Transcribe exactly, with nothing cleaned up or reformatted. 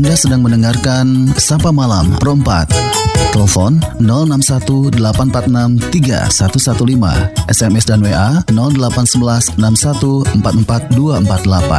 Anda sedang mendengarkan Sapa Malam Pro empat. Telepon nol enam satu delapan empat enam tiga satu satu lima, S M S dan W A nol delapan satu satu enam satu empat empat dua empat delapan.